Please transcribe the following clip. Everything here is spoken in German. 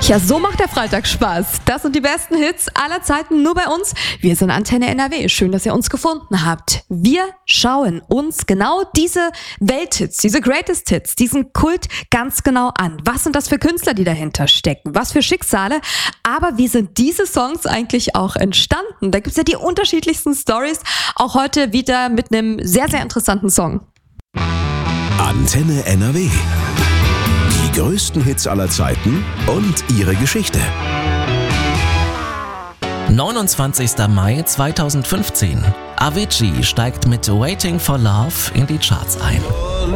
Ja, so macht der Freitag Spaß. Das sind die besten Hits aller Zeiten nur bei uns. Wir sind Antenne NRW. Schön, dass ihr uns gefunden habt. Wir schauen uns genau diese Welthits, diese Greatest Hits, diesen Kult ganz genau an. Was sind das für Künstler, die dahinter stecken? Was für Schicksale? Aber wie sind diese Songs eigentlich auch entstanden? Da gibt's ja die unterschiedlichsten Stories. Auch heute wieder mit einem sehr, sehr interessanten Song. Antenne NRW. Die größten Hits aller Zeiten und ihre Geschichte. 29. Mai 2015. Avicii steigt mit Waiting for Love in die Charts ein.